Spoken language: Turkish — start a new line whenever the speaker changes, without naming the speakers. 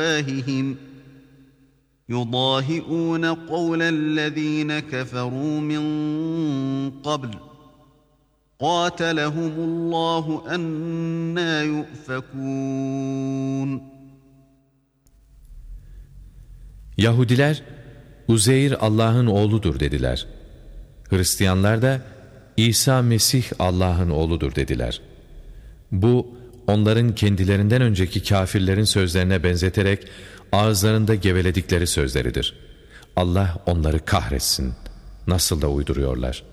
أفواههم يضاهئون قول الذين كفروا من قبل قاتلهم الله أنى يؤفكون.
Yahudiler, Uzeyr Allah'ın oğludur dediler. Hristiyanlar da İsa Mesih Allah'ın oğludur dediler. Bu, onların kendilerinden önceki kafirlerin sözlerine benzeterek ağızlarında geveledikleri sözleridir. Allah onları kahretsin. Nasıl da uyduruyorlar.